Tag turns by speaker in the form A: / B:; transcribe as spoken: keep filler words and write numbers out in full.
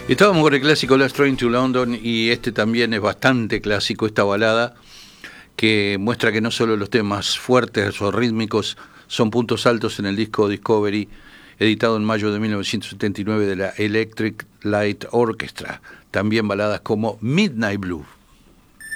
A: Estábamos con el clásico Last Train to London y este también es bastante clásico, esta balada que muestra que no solo los temas fuertes o rítmicos son puntos altos en el disco Discovery, editado en mayo de mil novecientos setenta y nueve de la Electric Light Orchestra, también baladas como Midnight Blue.